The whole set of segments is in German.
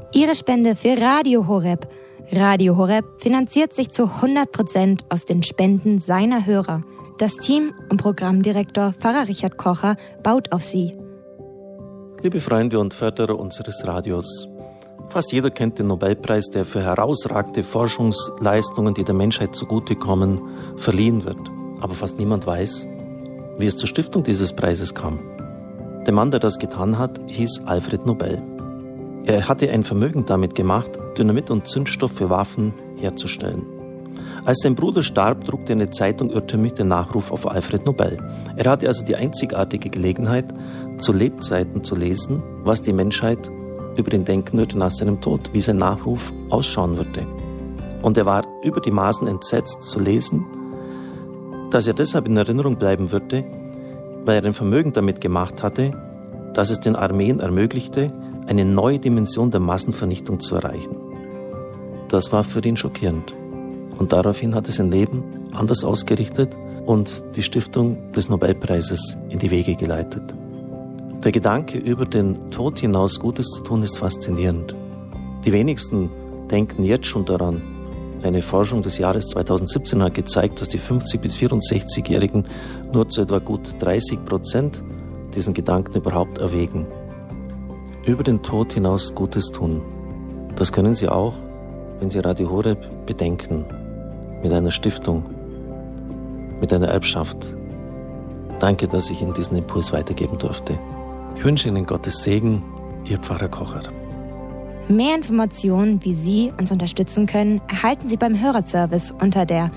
Ihre Spende für Radio Horeb. Radio Horeb finanziert sich zu 100% aus den Spenden seiner Hörer. Das Team und Programmdirektor Pfarrer Richard Kocher baut auf Sie. Liebe Freunde und Förderer unseres Radios, fast jeder kennt den Nobelpreis, der für herausragende Forschungsleistungen, die der Menschheit zugutekommen, verliehen wird. Aber fast niemand weiß, wie es zur Stiftung dieses Preises kam. Der Mann, der das getan hat, hieß Alfred Nobel. Er hatte ein Vermögen damit gemacht, Dynamit und Zündstoff für Waffen herzustellen. Als sein Bruder starb, druckte eine Zeitung irrtümlich den Nachruf auf Alfred Nobel. Er hatte also die einzigartige Gelegenheit, zu Lebzeiten zu lesen, was die Menschheit über ihn denken würde nach seinem Tod, wie sein Nachruf ausschauen würde. Und er war über die Maßen entsetzt zu lesen, dass er deshalb in Erinnerung bleiben würde, weil er ein Vermögen damit gemacht hatte, dass es den Armeen ermöglichte, eine neue Dimension der Massenvernichtung zu erreichen. Das war für ihn schockierend. Und daraufhin hat er sein Leben anders ausgerichtet und die Stiftung des Nobelpreises in die Wege geleitet. Der Gedanke, über den Tod hinaus Gutes zu tun, ist faszinierend. Die wenigsten denken jetzt schon daran. Eine Forschung des Jahres 2017 hat gezeigt, dass die 50- bis 64-Jährigen nur zu etwa gut 30% diesen Gedanken überhaupt erwägen. Über den Tod hinaus Gutes tun. Das können Sie auch, wenn Sie Radio Horeb bedenken. Mit einer Stiftung, mit einer Erbschaft. Danke, dass ich Ihnen diesen Impuls weitergeben durfte. Ich wünsche Ihnen Gottes Segen, Ihr Pfarrer Kocher. Mehr Informationen, wie Sie uns unterstützen können, erhalten Sie beim Hörerservice unter der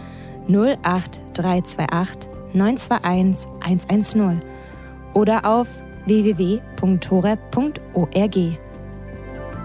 08328 921 110 oder auf www.horeb.org.